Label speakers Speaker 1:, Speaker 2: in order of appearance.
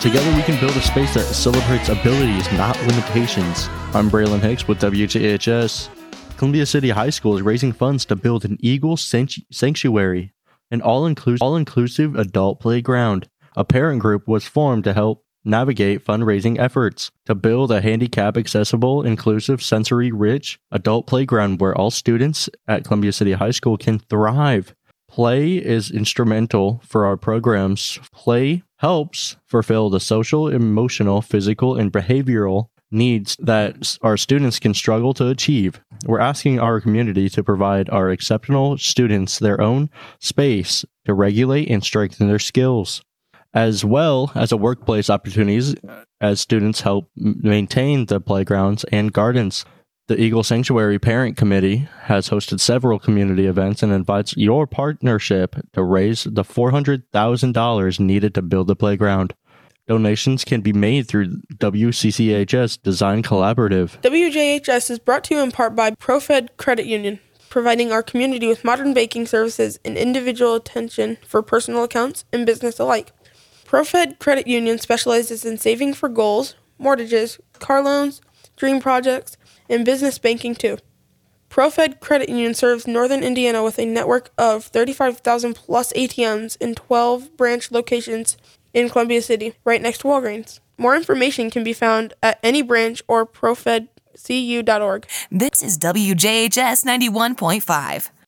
Speaker 1: Together we can build a space that celebrates abilities, not limitations. I'm Braylon Hicks with WJHS. Columbia City High School is raising funds to build an Eagle Sanctuary, an all-inclusive adult playground. A parent group was formed to help navigate fundraising efforts to build a handicap-accessible, inclusive, sensory-rich adult playground where all students at Columbia City High School can thrive. Play is instrumental for our programs. Play helps fulfill the social, emotional, physical, and behavioral needs that our students can struggle to achieve. We're asking our community to provide our exceptional students their own space to regulate and strengthen their skills, as well as a workplace opportunities as students help maintain the playgrounds and gardens. The Eagle Sanctuary Parent Committee has hosted several community events and invites your partnership to raise the $400,000 needed to build the playground. Donations can be made through WCCHS Design Collaborative.
Speaker 2: WJHS is brought to you in part by ProFed Credit Union, providing our community with modern banking services and individual attention for personal accounts and business alike. ProFed Credit Union specializes in saving for goals, mortgages, car loans, dream projects, and business banking too. ProFed Credit Union serves Northern Indiana with a network of 35,000 plus ATMs in 12 branch locations in Columbia City, right next to Walgreens. More information can be found at any branch or profedcu.org.
Speaker 3: This is WJHS 91.5.